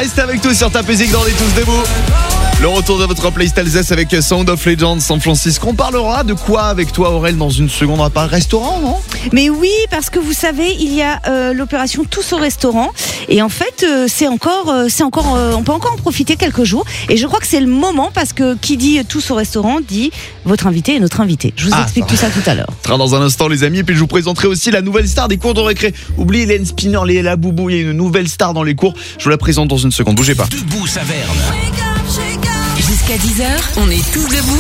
Restez avec nous sur Top Music dans les Tous Debout. Le retour de votre playlist Alsace avec Sound of Legends San Francisco. On parlera de quoi avec toi, Aurel, dans une seconde? On va pas restaurant, non? Mais oui, parce que vous savez, il y a l'opération Tous au restaurant. Et en fait, c'est encore, on peut encore en profiter quelques jours. Et je crois que c'est le moment, parce que qui dit Tous au restaurant dit votre invité et notre invité. Je vous explique tout ça tout à l'heure. Ce sera dans un instant, les amis. Et puis je vous présenterai aussi la nouvelle star des cours de récré. Oubliez Hélène Spinner, Léla Boubou. Il y a une nouvelle star dans les cours. Je vous la présente dans une seconde. Bougez pas. Debout Saverne. Jusqu'à 10h, on est tous debout